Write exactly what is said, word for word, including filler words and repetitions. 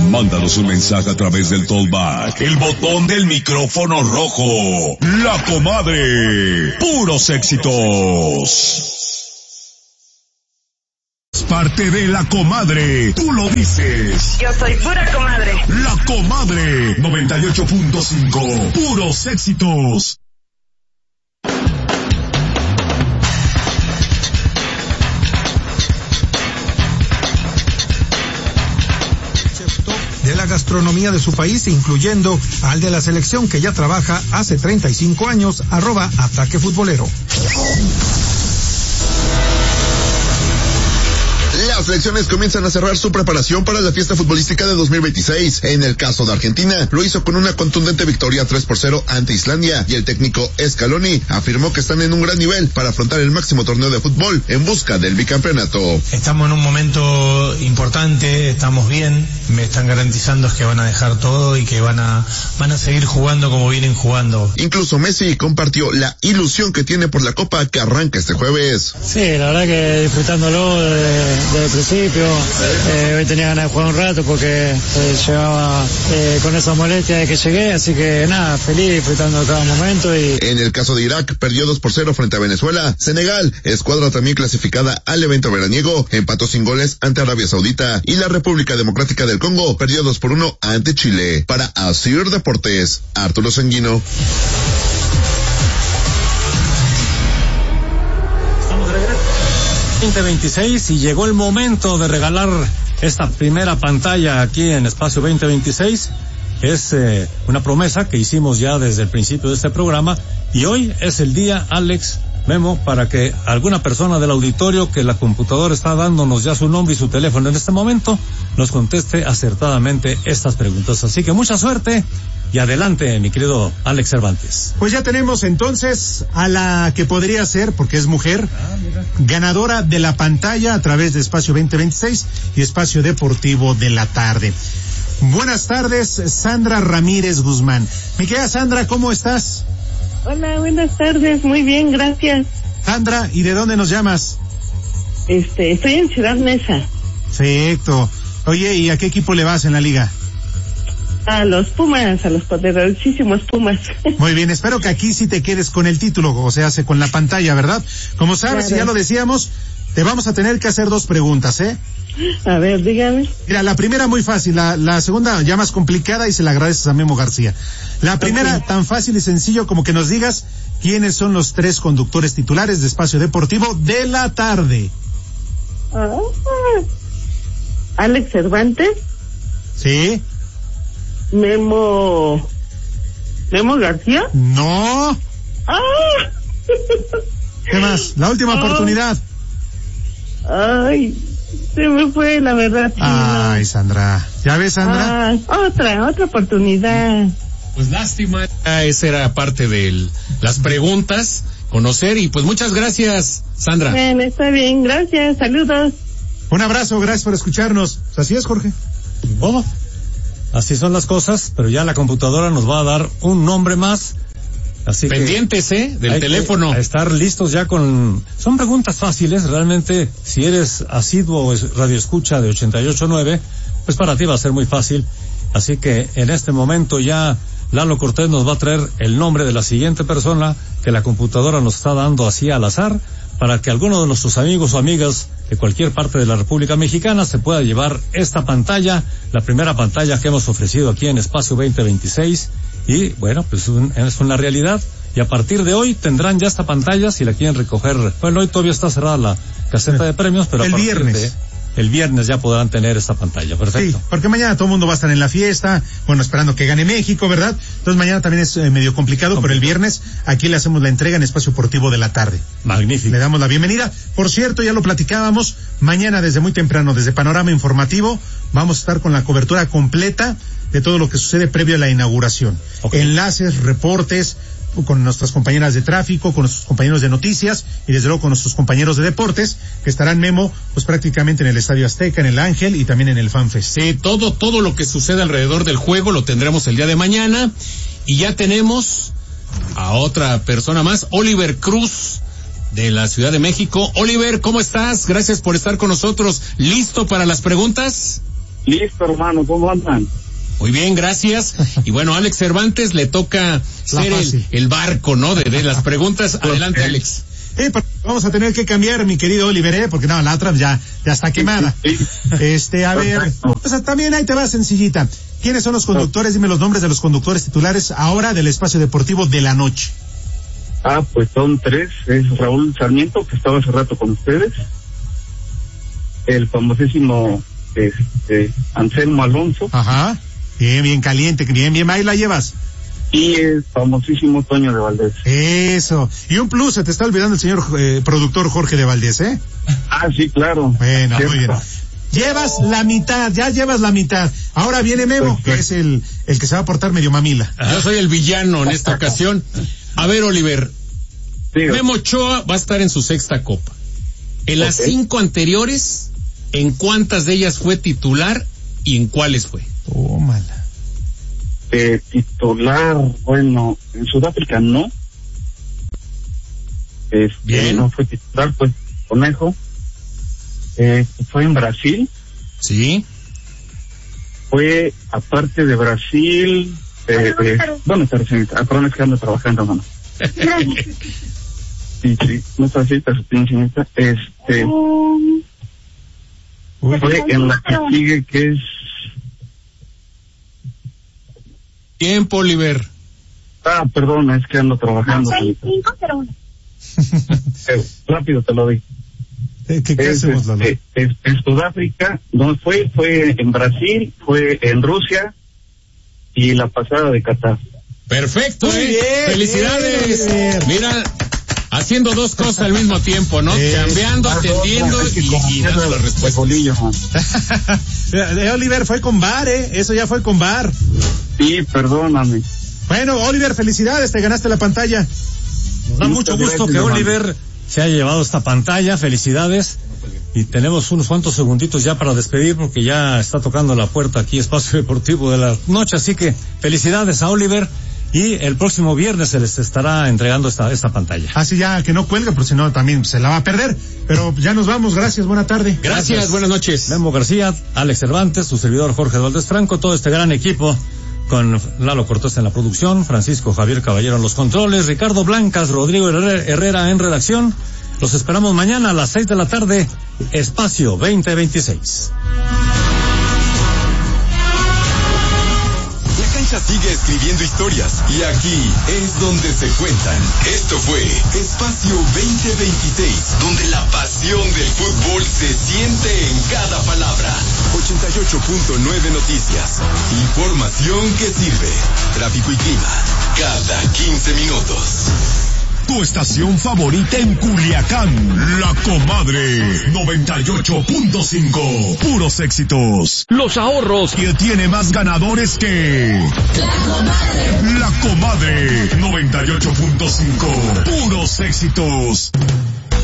Mándanos un mensaje a través del Talkback, el botón del micrófono rojo. La Comadre, puros éxitos. Parte de La Comadre, tú lo dices. Yo soy pura comadre. La Comadre, noventa y ocho punto cinco, puros éxitos. De la gastronomía de su país, incluyendo al de la selección que ya trabaja hace treinta y cinco años, arroba Ataque Futbolero. Las selecciones comienzan a cerrar su preparación para la fiesta futbolística de dos mil veintiséis. En el caso de Argentina, lo hizo con una contundente victoria tres por cero ante Islandia, y el técnico Scaloni afirmó que están en un gran nivel para afrontar el máximo torneo de fútbol en busca del bicampeonato. Estamos en un momento importante, estamos bien, me están garantizando que van a dejar todo y que van a van a seguir jugando como vienen jugando. Incluso Messi compartió la ilusión que tiene por la Copa que arranca este jueves. Sí, la verdad que disfrutándolo desde el principio, eh, hoy tenía ganas de jugar un rato porque eh, llegaba eh, con esa molestia de que llegué, así que nada, feliz, disfrutando de cada momento. Y en el caso de Irak, perdió dos por cero frente a Venezuela. Senegal, escuadra también clasificada al evento veraniego, empató sin goles ante Arabia Saudita, y la República Democrática del Congo perdió dos por uno ante Chile. Para Asir Deportes, Arturo Sanguino. veinte veintiséis y llegó el momento de regalar esta primera pantalla aquí en Espacio veinte veintiséis. Es eh, una promesa que hicimos ya desde el principio de este programa, y hoy es el día, Alex, Memo, para que alguna persona del auditorio que la computadora está dándonos ya su nombre y su teléfono en este momento nos conteste acertadamente estas preguntas. Así que mucha suerte y adelante, mi querido Alex Cervantes. Pues ya tenemos entonces a la que podría ser, porque es mujer, ah, ganadora de la pantalla a través de Espacio veinte veintiséis y Espacio Deportivo de la Tarde. Buenas tardes, Sandra Ramírez Guzmán. Mi querida Sandra, ¿cómo estás? Hola, buenas tardes, muy bien, gracias. Sandra, ¿y de dónde nos llamas? Este, estoy en Ciudad Neza. Perfecto. Oye, ¿y a qué equipo le vas en la liga? A los Pumas, a los poderosísimos Pumas. Muy bien, espero que aquí sí te quedes con el título, o sea, con la pantalla, ¿verdad? Como sabes, claro. Ya lo decíamos, te vamos a tener que hacer dos preguntas, ¿eh? A ver, dígame. Mira, la primera muy fácil, la, la segunda ya más complicada, y se la agradeces a Memo García. La primera, okay, tan fácil y sencillo como que nos digas quiénes son los tres conductores titulares de Espacio Deportivo de la Tarde. Ah, Alex Cervantes. Sí. Memo... ¿Memo García? No. Ah. ¿Qué más? La última ah. oportunidad. Ay, se me fue, la verdad. Ay, Sandra. ¿Ya ves, Sandra? Ah, otra, otra oportunidad. Pues lástima, esa era parte de las preguntas, conocer, y pues muchas gracias, Sandra. Bueno, está bien, gracias, saludos. Un abrazo, gracias por escucharnos. Así es, Jorge. ¿Cómo? Así son las cosas, pero ya la computadora nos va a dar un nombre más. Así pendientes, que ¿eh? Del teléfono. A estar listos ya con... Son preguntas fáciles, realmente, si eres asiduo radioescucha de ochenta y ocho punto nueve, pues para ti va a ser muy fácil. Así que en este momento ya Lalo Cortés nos va a traer el nombre de la siguiente persona que la computadora nos está dando así al azar, para que alguno de nuestros amigos o amigas de cualquier parte de la República Mexicana se pueda llevar esta pantalla, la primera pantalla que hemos ofrecido aquí en Espacio veinte veintiséis, y bueno, pues un, es una realidad, y a partir de hoy tendrán ya esta pantalla si la quieren recoger. Bueno, hoy todavía está cerrada la caseta de premios, pero el a partir viernes. de el viernes ya podrán tener esta pantalla. Perfecto. Sí, porque mañana todo el mundo va a estar en la fiesta, bueno, esperando que gane México, ¿verdad? Entonces mañana también es eh, medio complicado, complicado, pero el viernes aquí le hacemos la entrega en Espacio Deportivo de la Tarde. Magnífico. Le damos la bienvenida. Por cierto, ya lo platicábamos, mañana desde muy temprano, desde Panorama Informativo, vamos a estar con la cobertura completa de todo lo que sucede previo a la inauguración. Okay. Enlaces, reportes, con nuestras compañeras de tráfico, con nuestros compañeros de noticias y desde luego con nuestros compañeros de deportes, que estarán, Memo, pues prácticamente en el Estadio Azteca, en el Ángel y también en el FanFest. Sí, todo, todo lo que sucede alrededor del juego lo tendremos el día de mañana, y ya tenemos a otra persona más, Oliver Cruz, de la Ciudad de México. Oliver, ¿cómo estás? Gracias por estar con nosotros. ¿Listo para las preguntas? Listo, hermano, ¿cómo andan? Muy bien, gracias. Y bueno, Alex Cervantes le toca ser el, el barco, ¿no? De, de las preguntas. Adelante, Alex. Eh, vamos a tener que cambiar, mi querido Oliver, ¿eh? Porque no, la otra ya, ya está quemada. Este, a ver, o sea, también ahí te va sencillita. ¿Quiénes son los conductores? Dime los nombres de los conductores titulares ahora del espacio deportivo de la noche. Ah, pues son tres. Es Raúl Sarmiento, que estaba hace rato con ustedes. El famosísimo este, Anselmo Alonso. Ajá. Bien, bien caliente, bien, bien, ahí la llevas. Y el famosísimo Toño de Valdés. Eso. Y un plus, se te está olvidando el señor eh, productor Jorge de Valdés, ¿eh? Ah, sí, claro. Bueno, Cierto. muy bien. Llevas la mitad, ya llevas la mitad. Ahora viene Memo, que es el, el que se va a portar medio mamila. Yo soy el villano en esta ocasión. A ver, Oliver. Sí, Memo Ochoa va a estar en su sexta copa. En las okay. cinco anteriores, ¿en cuántas de ellas fue titular y en cuáles fue? Tómala. Eh, titular, bueno, en Sudáfrica no. Este, Bien. No fue titular, pues Conejo. Eh, fue en Brasil. Sí. Fue, aparte de Brasil, eh, eh, ¿dónde está señorita? Ah, perdón, es que ando trabajando, mano. Sí, sí, no está así, está su señorita. Este, fue en la que sigue, que es... Tiempo, Oliver. Ah, perdón, es que ando trabajando. seis cinco cero uno. Eh, rápido te lo di. ¿Qué, qué, qué es, hacemos, Lalo? es, es, en Sudáfrica, no fue, fue en Brasil, fue en Rusia y la pasada de Qatar. Perfecto, Muy ¿eh? bien, Felicidades. bien. Mira, haciendo dos cosas al mismo tiempo, ¿no? Eh, Cambiando, atendiendo y, y dando las respuestas. Eh, Oliver fue con bar, ¿eh? Eso ya fue con bar. Sí, perdóname. Bueno, Oliver, felicidades, te ganaste la pantalla. Nos da mucho gusto que Oliver se haya llevado esta pantalla, felicidades. Y tenemos unos cuantos segunditos ya para despedir porque ya está tocando la puerta aquí Espacio Deportivo de la Noche, así que felicidades a Oliver y el próximo viernes se les estará entregando esta esta pantalla. Así ya que no cuelgue, porque si no también se la va a perder. Pero ya nos vamos, gracias, buena tarde. Gracias, gracias. Buenas noches. Memo García, Alex Cervantes, su servidor Jorge Valdés Franco, todo este gran equipo con Lalo Cortés en la producción, Francisco Javier Caballero en los controles, Ricardo Blancas, Rodrigo Herrera en redacción. Los esperamos mañana a las seis de la tarde, Espacio veinte veintiséis. La cancha sigue escribiendo historias y aquí es donde se cuentan. Esto fue Espacio veinte veintiséis, donde la pasión del fútbol se siente en cada palabra. ochenta y ocho punto nueve Noticias. Información que sirve. Tráfico y clima cada quince minutos. Tu estación favorita en Culiacán, La Comadre, noventa y ocho punto cinco, puros éxitos. Los ahorros que tiene más ganadores que La Comadre. La Comadre, noventa y ocho punto cinco, puros éxitos.